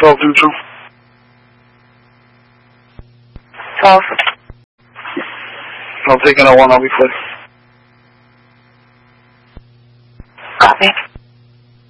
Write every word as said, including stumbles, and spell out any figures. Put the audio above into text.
twelve neutral. twelve. I'll take it on one, I'll be clear. Copy.